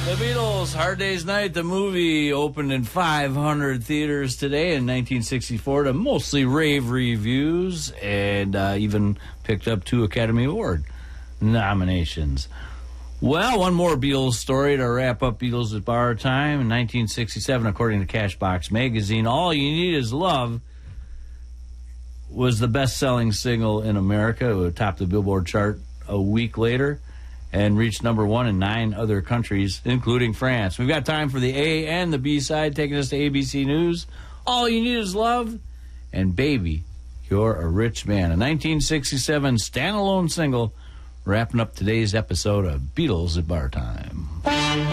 The Beatles, Hard Day's Night, the movie, opened in 500 theaters today in 1964 to mostly rave reviews, and even picked up 2 Academy Award nominations. Well, one more Beatles story to wrap up Beatles at Bar Time. In 1967, according to Cashbox Magazine, All You Need Is Love was the best-selling single in America. It would top the Billboard chart a week later and reached number 1 in 9 other countries, including France. We've got time for the A and the B side, taking us to ABC News. All You Need Is Love and Baby, You're a Rich Man. A 1967 standalone single, wrapping up today's episode of Beatles at Bar Time.